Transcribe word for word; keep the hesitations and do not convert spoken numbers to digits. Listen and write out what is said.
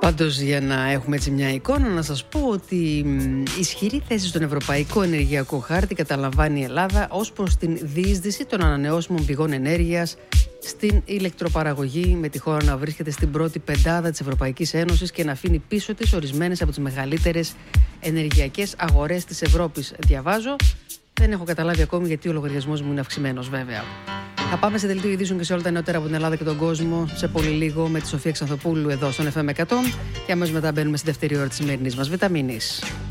Πάντως, για να έχουμε έτσι μια εικόνα, να σας πω ότι η ισχυρή θέση στον Ευρωπαϊκό Ενεργειακό Χάρτη καταλαμβάνει η Ελλάδα ως προς την διείσδυση των ανανεώσιμων πηγών ενέργειας στην ηλεκτροπαραγωγή, με τη χώρα να βρίσκεται στην πρώτη πεντάδα της Ευρωπαϊκής Ένωσης και να αφήνει πίσω της ορισμένες από τις μεγαλύτερες ενεργειακές αγορές της Ευρώπης. Διαβάζω, δεν έχω καταλάβει ακόμη γιατί ο λογαριασμός μου είναι αυξημένος, βέβαια. Θα πάμε σε δελτίο ειδήσεων και σε όλα τα νεότερα από την Ελλάδα και τον κόσμο σε πολύ λίγο με τη Σοφία Ξανθοπούλου εδώ στον εφ εμ εκατό και αμέσως μετά μπαίνουμε στη δεύτερη ώρα της σημερινής μας Βιταμίνης.